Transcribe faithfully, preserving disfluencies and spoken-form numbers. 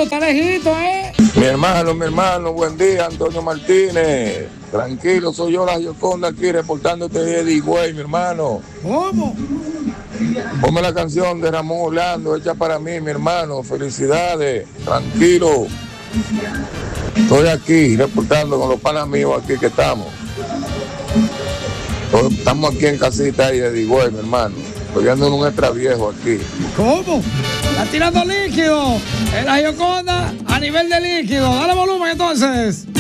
está lejito, ¿eh? Mi hermano, mi hermano, buen día, Antonio Martínez. Tranquilo, soy yo, la Gioconda, aquí reportándote de Digüey, mi hermano. ¿Cómo? Ponme la canción de Ramón Orlando, hecha para mí, mi hermano. Felicidades, tranquilo. Estoy aquí reportando con los panas míos aquí que estamos. Estamos aquí en casita ahí de Digüey, mi hermano. Estoy viendo un extra viejo aquí. ¿Cómo? Está tirando líquido. En la Gioconda a nivel de líquido. Dale volumen entonces.